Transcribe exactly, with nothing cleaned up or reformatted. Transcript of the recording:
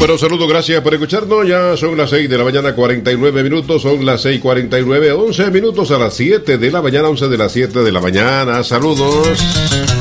Bueno, saludos, gracias por escucharnos. Ya son las seis de la mañana, cuarenta y nueve minutos. Son las seis cuarenta y nueve, once minutos a las siete de la mañana, once de las siete de la mañana. Saludos.